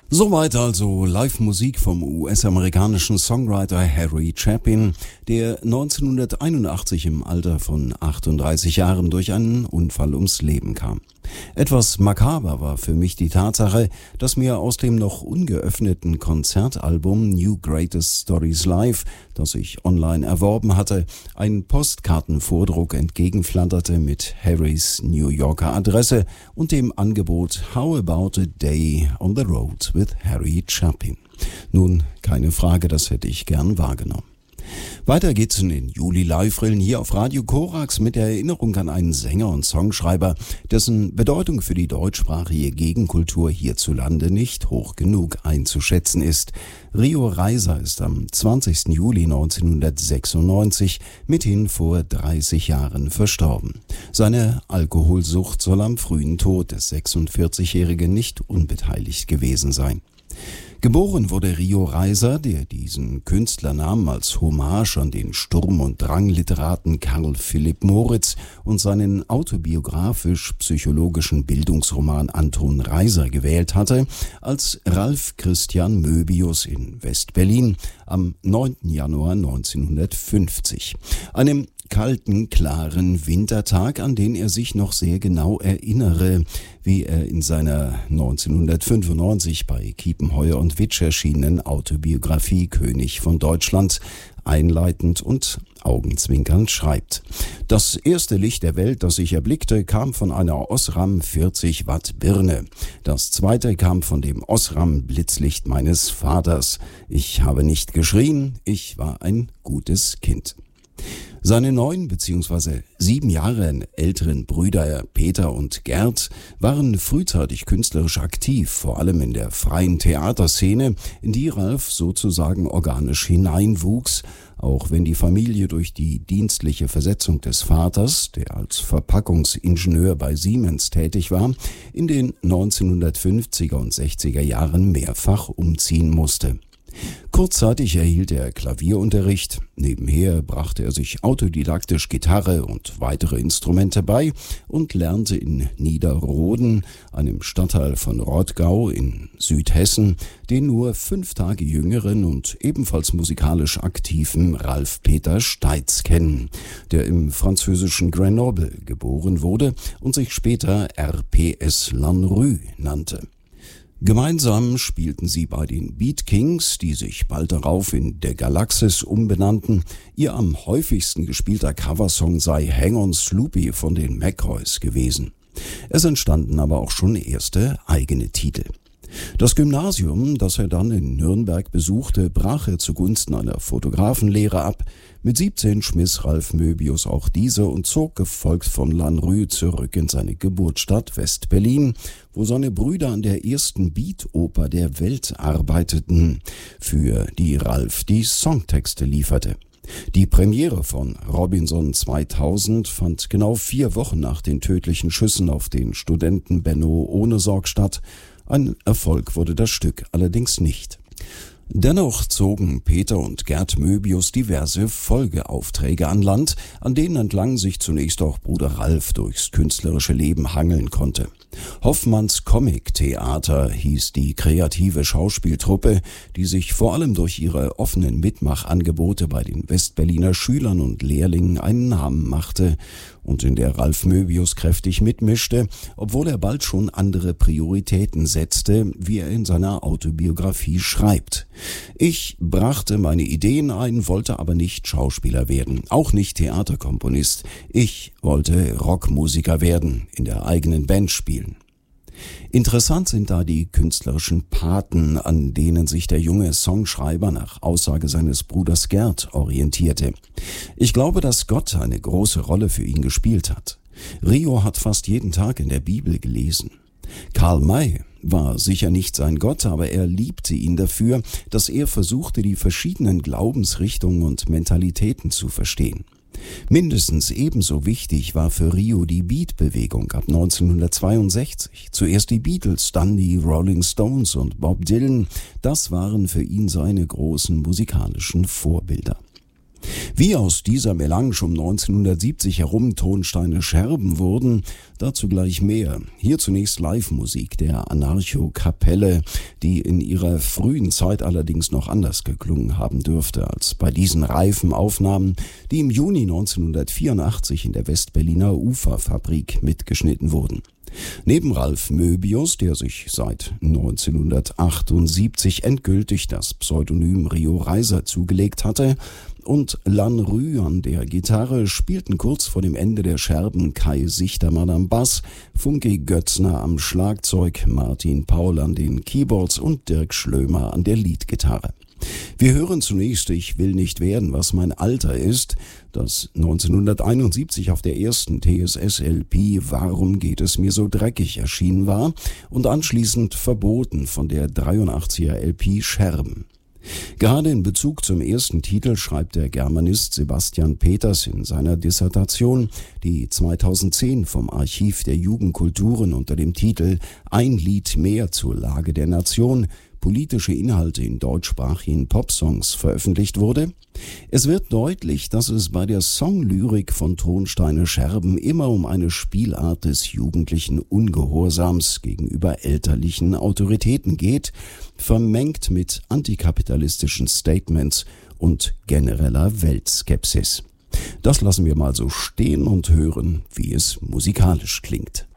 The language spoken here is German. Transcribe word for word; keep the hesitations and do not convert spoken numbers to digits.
Soweit also Live-Musik vom U S-amerikanischen Songwriter Harry Chapin, der neunzehnhunderteinundachtzig im Alter von achtunddreißig Jahren durch einen Unfall ums Leben kam. Etwas makaber war für mich die Tatsache, dass mir aus dem noch ungeöffneten Konzertalbum New Greatest Stories Live, das ich online erworben hatte, ein Postkartenvordruck entgegenflatterte mit Harrys New Yorker Adresse und dem Angebot How about a day on the road with Harry Chapin. Nun, keine Frage, das hätte ich gern wahrgenommen. Weiter geht's in den Juli-Live-Rillen hier auf Radio Korax mit der Erinnerung an einen Sänger und Songschreiber, dessen Bedeutung für die deutschsprachige Gegenkultur hierzulande nicht hoch genug einzuschätzen ist. Rio Reiser ist am zwanzigsten Juli neunzehnhundertsechsundneunzig mithin vor dreißig Jahren verstorben. Seine Alkoholsucht soll am frühen Tod des sechsundvierzigjährigen nicht unbeteiligt gewesen sein. Geboren wurde Rio Reiser, der diesen Künstlernamen als Hommage an den Sturm- und Drang-Literaten Karl Philipp Moritz und seinen autobiografisch-psychologischen Bildungsroman Anton Reiser gewählt hatte, als Ralf Christian Möbius in West-Berlin am neunten Januar neunzehnhundertfünfzig. Einem kalten, klaren Wintertag, an den er sich noch sehr genau erinnere, wie er in seiner neunzehnhundertfünfundneunzig bei Kiepenheuer und Witsch erschienenen Autobiografie König von Deutschland einleitend und augenzwinkernd schreibt. Das erste Licht der Welt, das ich erblickte, kam von einer Osram vierzig Watt Birne. Das zweite kam von dem Osram Blitzlicht meines Vaters. Ich habe nicht geschrien, ich war ein gutes Kind. Seine neun bzw. sieben Jahre älteren Brüder Peter und Gerd waren frühzeitig künstlerisch aktiv, vor allem in der freien Theaterszene, in die Ralf sozusagen organisch hineinwuchs, auch wenn die Familie durch die dienstliche Versetzung des Vaters, der als Verpackungsingenieur bei Siemens tätig war, in den neunzehnhundertfünfziger und sechziger Jahren mehrfach umziehen musste. Kurzzeitig erhielt er Klavierunterricht, nebenher brachte er sich autodidaktisch Gitarre und weitere Instrumente bei und lernte in Niederroden, einem Stadtteil von Rottgau in Südhessen, den nur fünf Tage jüngeren und ebenfalls musikalisch aktiven Ralf Peter Steitz kennen, der im französischen Grenoble geboren wurde und sich später R P S Lanrue nannte. Gemeinsam spielten sie bei den Beat Kings, die sich bald darauf in The Galaxis umbenannten. Ihr am häufigsten gespielter Coversong sei Hang on Sloopy von den McCoys gewesen. Es entstanden aber auch schon erste eigene Titel. Das Gymnasium, das er dann in Nürnberg besuchte, brach er zugunsten einer Fotografenlehre ab. Mit siebzehn schmiss Ralf Möbius auch diese und zog gefolgt von Lanrue zurück in seine Geburtsstadt West-Berlin, wo seine Brüder an der ersten Beat-Oper der Welt arbeiteten, für die Ralf die Songtexte lieferte. Die Premiere von Robinson zweitausend fand genau vier Wochen nach den tödlichen Schüssen auf den Studenten Benno Ohnesorg statt. Ein Erfolg wurde das Stück allerdings nicht. Dennoch zogen Peter und Gerd Möbius diverse Folgeaufträge an Land, an denen entlang sich zunächst auch Bruder Ralf durchs künstlerische Leben hangeln konnte. Hoffmanns Comic-Theater hieß die kreative Schauspieltruppe, die sich vor allem durch ihre offenen Mitmachangebote bei den Westberliner Schülern und Lehrlingen einen Namen machte und in der Ralf Möbius kräftig mitmischte, obwohl er bald schon andere Prioritäten setzte, wie er in seiner Autobiografie schreibt. Ich brachte meine Ideen ein, wollte aber nicht Schauspieler werden, auch nicht Theaterkomponist. Ich wollte Rockmusiker werden, in der eigenen Band spielen. Interessant sind da die künstlerischen Paten, an denen sich der junge Songschreiber nach Aussage seines Bruders Gerd orientierte. Ich glaube, dass Gott eine große Rolle für ihn gespielt hat. Rio hat fast jeden Tag in der Bibel gelesen. Karl May war sicher nicht sein Gott, aber er liebte ihn dafür, dass er versuchte, die verschiedenen Glaubensrichtungen und Mentalitäten zu verstehen. Mindestens ebenso wichtig war für Rio die Beat-Bewegung ab neunzehnhundertzweiundsechzig. Zuerst die Beatles, dann die Rolling Stones und Bob Dylan. Das waren für ihn seine großen musikalischen Vorbilder. Wie aus dieser Melange um neunzehnhundertsiebzig herum Tonsteine Scherben wurden, dazu gleich mehr. Hier zunächst Live-Musik der Anarcho-Kapelle, die in ihrer frühen Zeit allerdings noch anders geklungen haben dürfte als bei diesen reifen Aufnahmen, die im Juni neunzehnhundertvierundachtzig in der Westberliner Uferfabrik mitgeschnitten wurden. Neben Ralf Möbius, der sich seit neunzehnhundertachtundsiebzig endgültig das Pseudonym Rio Reiser zugelegt hatte, und Lan Rü an der Gitarre spielten kurz vor dem Ende der Scherben Kai Sichtermann am Bass, Funke Götzner am Schlagzeug, Martin Paul an den Keyboards und Dirk Schlömer an der Leadgitarre. Wir hören zunächst Ich will nicht werden, was mein Alter ist, das neunzehnhunderteinundsiebzig auf der ersten T S S-L P Warum geht es mir so dreckig erschienen war und anschließend verboten von der dreiundachtziger L P Scherben. Gerade in Bezug zum ersten Titel schreibt der Germanist Sebastian Peters in seiner Dissertation, die zweitausendzehn vom Archiv der Jugendkulturen unter dem Titel Ein Lied mehr zur Lage der Nation, politische Inhalte in deutschsprachigen Popsongs veröffentlicht wurde. Es wird deutlich, dass es bei der Songlyrik von Tonsteine Scherben immer um eine Spielart des jugendlichen Ungehorsams gegenüber elterlichen Autoritäten geht, vermengt mit antikapitalistischen Statements und genereller Weltskepsis. Das lassen wir mal so stehen und hören, wie es musikalisch klingt.